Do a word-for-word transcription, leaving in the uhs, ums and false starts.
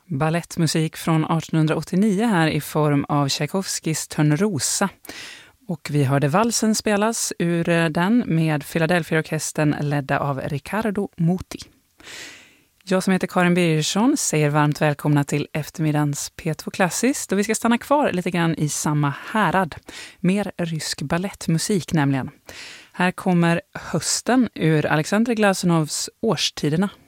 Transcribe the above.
Ballettmusik från artonhundraåttionio här i form av Tchaikovskys Törnrosa. Och vi hörde valsen spelas ur den med Philadelphia-orkestern ledda av Riccardo Muti. Jag som heter Karin Birgersson säger varmt välkomna till eftermiddagens P två Klassiskt. Och vi ska stanna kvar lite grann i samma härad. Mer rysk ballettmusik nämligen. Här kommer Hösten ur Alexander Glazunovs Årstiderna.